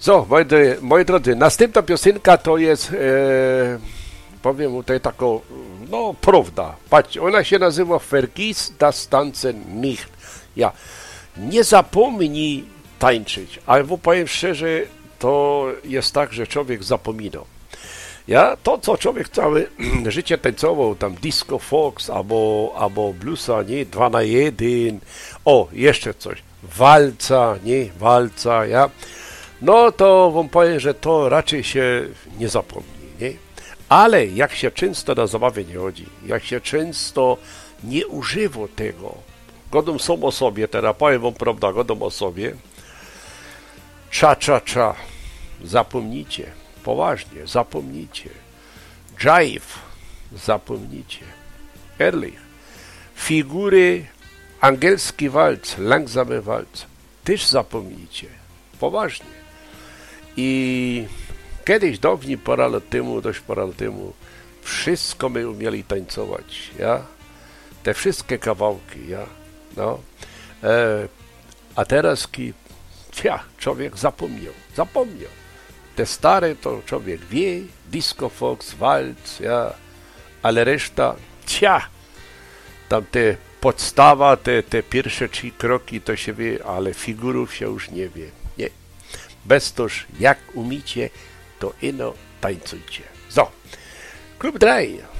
So, moi drodzy, następna piosenka to jest, powiem tutaj taką, no, prawda. Patrzcie, ona się nazywa Vergiss das Tanzen nicht. Ja, nie zapomnij tańczyć, ale powiem szczerze, to jest tak, że człowiek zapomina. Ja, to co człowiek całe życie tańcował, tam disco fox albo bluesa, nie, 2 na 1, o, jeszcze coś, walca, nie, walca, ja, no to wam powiem, że to raczej się nie zapomni, nie, ale jak się często na zabawę nie chodzi, jak się często nie używa tego, godą są o sobie, teraz powiem wam prawda, godą o sobie, cha, zapomnijcie. Poważnie, zapomnijcie. Jive, zapomnijcie. Ehrlich. Figury, angielski walc, langsamy walc, też zapomnijcie. Poważnie. I kiedyś dawniej, dość parę lat temu, wszystko my umieli tańcować, ja? Te wszystkie kawałki, ja? No. A teraz, człowiek zapomniał. Te stare to człowiek wie, disco fox, walc, ja, ale reszta, tam te podstawa, te pierwsze 3 kroki to się wie, ale figurów się już nie wie, nie. Bez toż, jak umicie, to ino tańcujcie. So, Klub 3.